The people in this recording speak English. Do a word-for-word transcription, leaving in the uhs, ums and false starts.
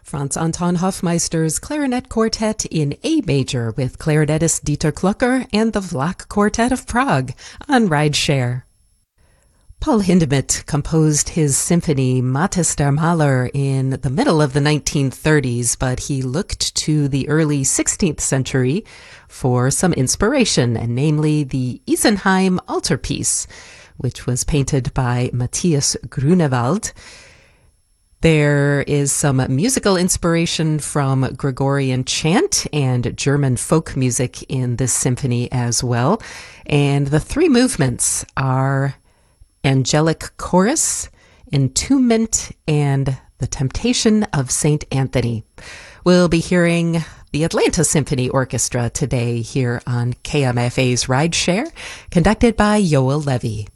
Franz Anton Hofmeister's Clarinet Quartet in A major with clarinetist Dieter Klucker and the Vlach Quartet of Prague on Rideshare. Paul Hindemith composed his symphony Mathis der Maler in the middle of the nineteen thirties, but he looked to the early sixteenth century for some inspiration, and namely the Isenheim altarpiece, which was painted by Matthias Grunewald. There is some musical inspiration from Gregorian chant and German folk music in this symphony as well. And the three movements are Angelic Chorus, Entombment, and The Temptation of Saint Anthony. We'll be hearing the Atlanta Symphony Orchestra today here on K M F A's Rideshare, conducted by Yoel Levy.